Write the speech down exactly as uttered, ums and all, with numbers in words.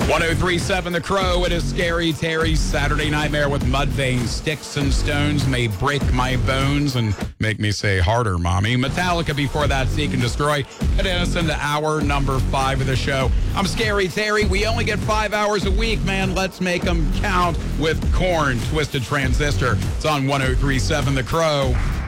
one oh three point seven The Crow. It is Scary Terry's Saturday Nightmare with Mudvayne. Sticks and stones may break my bones and make me say harder, mommy. Metallica before that, Seek and Destroy. Getting us into hour number five of the show. I'm Scary Terry. We only get five hours a week, man. Let's make them count with Korn, Twisted Transistor. It's on one oh three point seven The Crow.